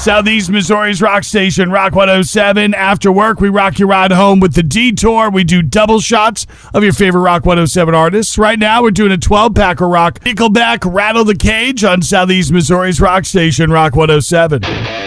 Southeast Missouri's rock station, Rock 107. After work, we rock your ride home with the Detour. We do double shots of your favorite Rock 107 artists. Right now, we're doing a 12-pack of rock. Nickelback, Rattle the Cage on Southeast Missouri's rock station, Rock 107.